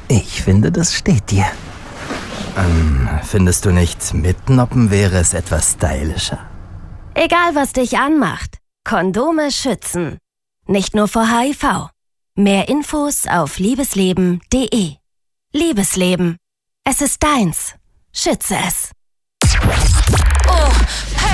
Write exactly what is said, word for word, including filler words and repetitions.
Ich finde, das steht dir. Ähm, findest du nicht, mitnoppen wäre es etwas stylischer? Egal, was dich anmacht. Kondome schützen. Nicht nur vor H I V. Mehr Infos auf liebesleben punkt de. Liebesleben. Es ist deins. Schütze es. Oh,